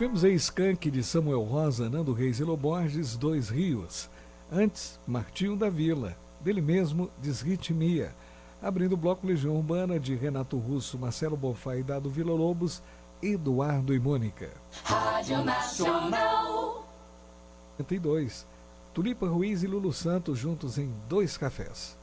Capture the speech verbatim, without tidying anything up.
tivemos a Skank de Samuel Rosa, Nando Reis e Loborges, Dois Rios. Antes, Martinho da Vila, dele mesmo, Desritmia. Abrindo o bloco, Legião Urbana de Renato Russo, Marcelo Bonfá e Dado Vila Lobos, Eduardo e Mônica. Rádio Nacional. noventa e dois. Tulipa Ruiz e Lulu Santos juntos em Dois Cafés.